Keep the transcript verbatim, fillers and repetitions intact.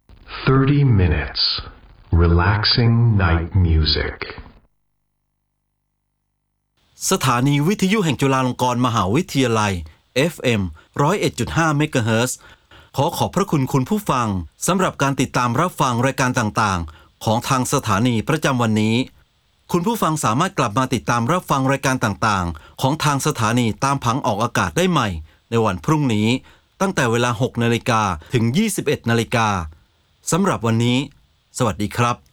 thirty minutes relaxing night music สถานีวิทยุแห่งจุฬาลงกรณ์มหาวิทยาลัย เอฟ เอ็ม หนึ่งศูนย์เอ็ดจุดห้า เมกะเฮิรตซ์ ขอขอบพระคุณคุณผู้ฟังสำหรับการติดตามรับฟังรายการต่างๆของทางสถานีประจำวันนี้คุณผู้ฟังสามารถกลับมาติดตามรับฟังรายการต่างๆของทางสถานีตามผังออกอากาศได้ใหม่ในวันพรุ่งนี้ตั้งแต่เวลา หกนาฬิกา ถึง ยี่สิบเอ็ดนาฬิกา สำหรับวันนี้สวัสดีครับ